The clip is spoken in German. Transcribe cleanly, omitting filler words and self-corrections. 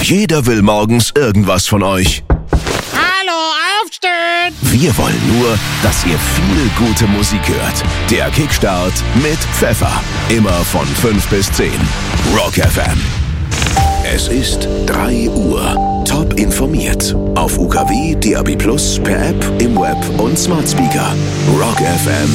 Jeder will morgens irgendwas von euch. Hallo, aufstehen! Wir wollen nur, dass ihr viel gute Musik hört. Der Kickstart mit Pfeffer. Immer von 5 bis 10. Rock FM. Es ist 3 Uhr. Top informiert. Auf UKW, DAB+, per App, im Web und Smart Speaker. Rock FM.